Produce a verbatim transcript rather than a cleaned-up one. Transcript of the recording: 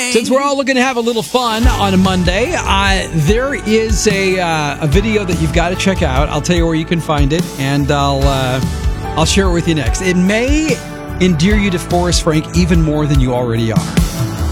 Since we're all looking to have a little fun on a Monday, uh, there is a uh, a video that you've got to check out. I'll tell you where you can find it, and I'll uh, I'll share it with you next. It may endear you to Forrest Frank even more than you already are.